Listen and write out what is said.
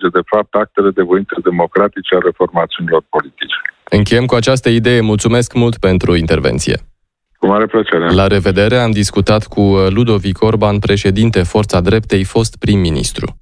de fapt, actele de voință democratice ale formațiunilor politice. Încheiem cu această idee. Mulțumesc mult pentru intervenție. Cu mare plăcere. La revedere, am discutat cu Ludovic Orban, președinte Forța Dreptei, fost prim-ministru.